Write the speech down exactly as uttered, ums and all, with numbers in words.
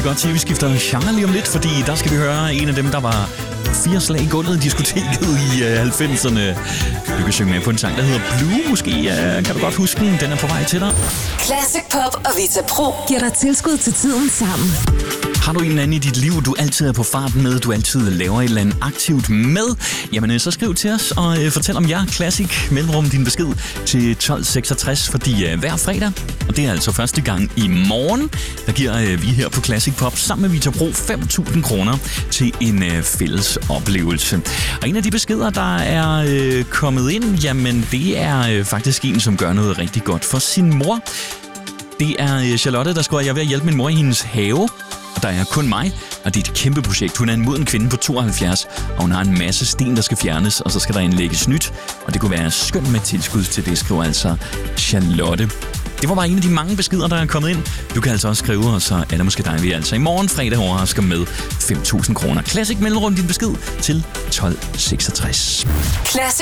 godt sige, at vi skifter genre lige om lidt, fordi der skal vi høre en af dem, der var fire slag i gulvet i diskoteket i uh, halvfemserne. Du kan synge med på en sang, der hedder Blue. Måske uh, kan du godt huske den. Den er på vej til dig. Classic Pop og Vita Pro giver dig tilskud til tiden sammen. Har du en eller anden i dit liv, du altid er på farten med, du altid laver et eller andet aktivt med, jamen så skriv til os og øh, fortæl om jer. Classic mellemrum din besked til tolv seksogtres, fordi øh, hver fredag, og det er altså første gang i morgen, der giver øh, vi her på Classic Pop sammen med Vita Pro fem tusind kroner til en øh, fælles oplevelse. Og en af de beskeder, der er øh, kommet ind, jamen det er øh, faktisk en, som gør noget rigtig godt for sin mor. Det er øh, Charlotte, der skriver, jeg er ved at hjælpe min mor i hendes have. Der er kun mig, og det er et kæmpe projekt. Hun er en moden kvinde på tooghalvfjerds, og hun har en masse sten, der skal fjernes, og så skal der indlægges nyt. Og det kunne være skønt med tilskud til det, skriver altså Charlotte. Det var bare en af de mange beskeder, der er kommet ind. Du kan altså også skrive, og så er det måske dig, vi altså i morgen fredag overrasker med fem tusind kroner. Classic mellemrum din besked til tolv seksogtres. Classic